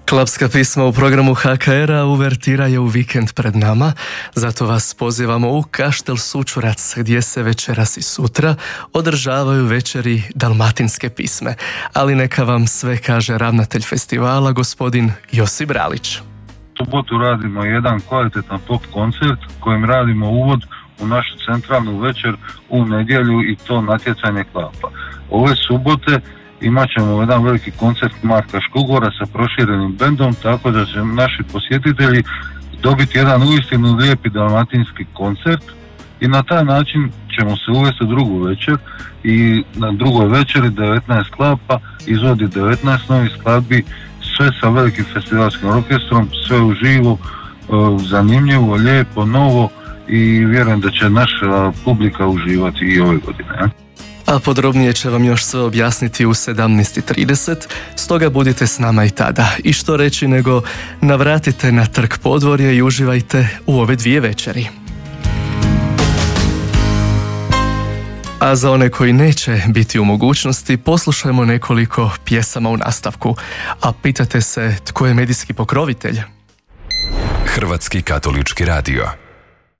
Klapska pisma u programu HKR-a uvertira je u vikend pred nama, zato vas pozivamo u Kaštel Sučurac, gdje se večeras i sutra održavaju večeri dalmatinske pisme. Ali neka vam sve kaže ravnatelj festivala, gospodin Josip Bralić. U subotu radimo jedan kvalitetan pop koncert kojim radimo uvod u našu centralnu večer u nedjelju i to natjecanje klapa. Ove subote imat ćemo jedan veliki koncert Marka Škugora sa proširenim bendom, tako da će naši posjetitelji dobiti jedan uistinu lijepi dalmatinski koncert i na taj način ćemo se uvesti u drugu večer i na drugoj večeri 19 klapa izvodi 19 novih skladbi, sve sa velikim festivalskim orkestrom, sve uživo, zanimljivo, lijepo, novo i vjerujem da će naša publika uživati i ove godine. A podrobnije će vam još sve objasniti u 17:30, stoga budite s nama i tada. I što reći nego navratite na Trg Podvorje i uživajte u ove dvije večeri. A za one koji neće biti u mogućnosti, poslušajmo nekoliko pjesama u nastavku. A pitate se tko je medijski pokrovitelj? Hrvatski katolički radio.